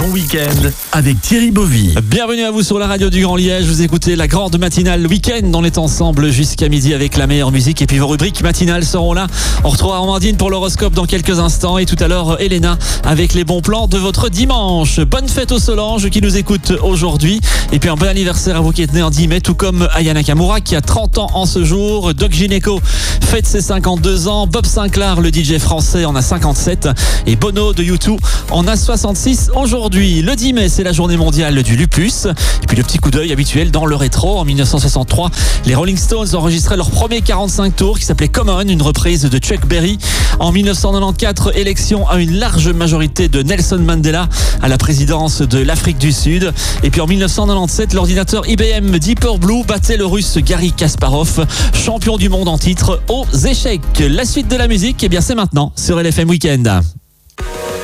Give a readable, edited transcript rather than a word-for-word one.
bon week-end avec Thierry Bovy. Bienvenue à vous sur la radio du Grand Liège. Vous écoutez la grande matinale week-end. On est ensemble jusqu'à midi avec la meilleure musique. Et puis vos rubriques matinales seront là. On retrouvera Amandine pour l'horoscope dans quelques instants. Et tout à l'heure, Elena avec les bons plans de votre dimanche. Bonne fête aux Solange qui nous écoute aujourd'hui. Et puis un bon anniversaire à vous qui êtes né en 10 mai, tout comme Aya Nakamura qui a 30 ans en ce jour. Doc Gineco fête ses 52 ans. Bob Sinclair, le DJ français, en a 57. Et Bono de U2 en a 66 aujourd'hui. Le 10 mai, c'est la journée mondiale du lupus. Et puis le petit coup d'œil habituel dans le rétro. En 1963, les Rolling Stones enregistraient leur premier 45 tours qui s'appelait Common, une reprise de Chuck Berry. En 1994, élection à une large majorité de Nelson Mandela à la présidence de l'Afrique du Sud. Et puis en 1997, l'ordinateur IBM Deep Blue battait le russe Garry Kasparov, champion du monde en titre aux échecs. La suite de la musique, eh bien c'est maintenant sur LFM Weekend.